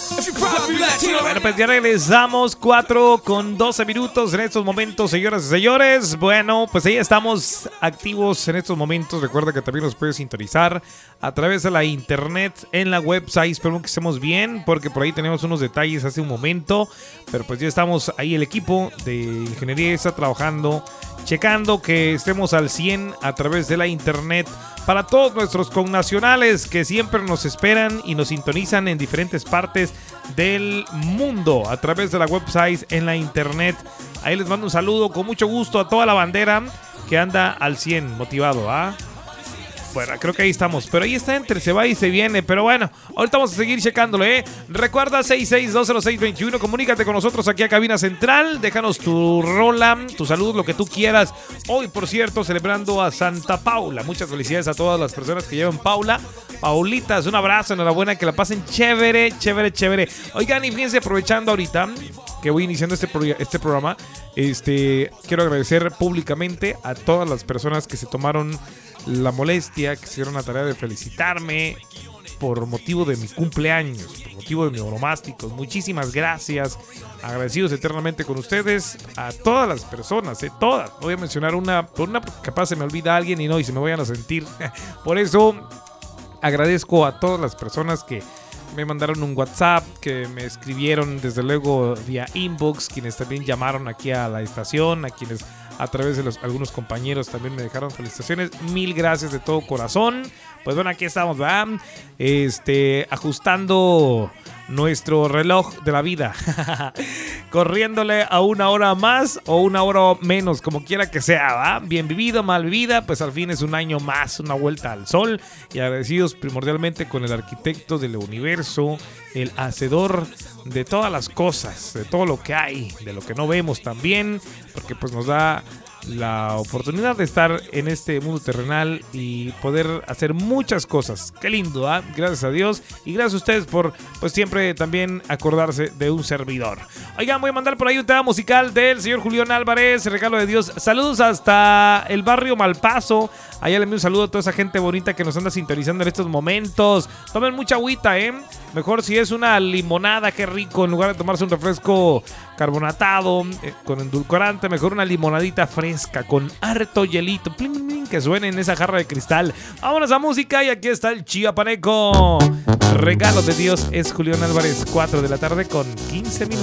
Bueno, pues ya regresamos 4:12 en estos momentos, señoras y señores. Bueno, pues ahí estamos activos en estos momentos. Recuerda que también nos puedes sintonizar a través de la internet en la website. Espero que estemos bien, porque por ahí tenemos unos detalles hace un momento. Pero pues ya estamos ahí, el equipo de ingeniería está trabajando, checando que estemos al 100 a través de la internet. Para todos nuestros connacionales que siempre nos esperan y nos sintonizan en diferentes partes del mundo a través de la website en la internet. Ahí les mando un saludo con mucho gusto a toda la bandera que anda al 100 motivado, ¿ah? Bueno, creo que ahí estamos, pero ahí está, entre se va y se viene. Pero bueno, ahorita vamos a seguir checándolo, ¿eh? Recuerda 66200621, comunícate con nosotros aquí a Cabina Central. Déjanos tu rola, tu salud, lo que tú quieras. Hoy, por cierto, celebrando a Santa Paula. Muchas felicidades a todas las personas que llevan Paula. Paulitas, un abrazo, enhorabuena, que la pasen chévere, chévere, chévere. Oigan, y fíjense, aprovechando ahorita que voy iniciando este programa, quiero agradecer públicamente a todas las personas que se tomaron la molestia, que se dieron la tarea de felicitarme por motivo de mi cumpleaños, por motivo de mi onomástico. Muchísimas gracias, agradecidos eternamente con ustedes, a todas las personas, todas. Voy a mencionar una, capaz se me olvida alguien y se me vayan a sentir. Por eso agradezco a todas las personas que me mandaron un WhatsApp, que me escribieron desde luego vía inbox, quienes también llamaron aquí a la estación, a quienes a través de algunos compañeros también me dejaron felicitaciones. Mil gracias de todo corazón. Pues bueno, aquí estamos, ¿verdad? Ajustando nuestro reloj de la vida. Corriéndole a una hora más o una hora menos, como quiera que sea, ¿verdad? Bien vivida, mal vivida, pues al fin es un año más, una vuelta al sol. Y agradecidos primordialmente con el arquitecto del universo, el hacedor de todas las cosas, de todo lo que hay, de lo que no vemos también, porque pues nos da la oportunidad de estar en este mundo terrenal y poder hacer muchas cosas. Qué lindo, ¿eh? Gracias a Dios y gracias a ustedes por pues siempre también acordarse de un servidor. Oigan, voy a mandar por ahí un tema musical del señor Julián Álvarez, regalo de Dios. Saludos hasta el barrio Malpaso. Allá le envío un saludo a toda esa gente bonita que nos anda sintonizando en estos momentos. Tomen mucha agüita, mejor si es una limonada, qué rico, en lugar de tomarse un refresco carbonatado con endulcorante, mejor una limonadita fresca con harto hielito, pling, pling, que suene en esa jarra de cristal. Vámonos a música y aquí está el chiapaneco. Regalo de Dios, es Julián Álvarez, 4 de la tarde con 15 minutos.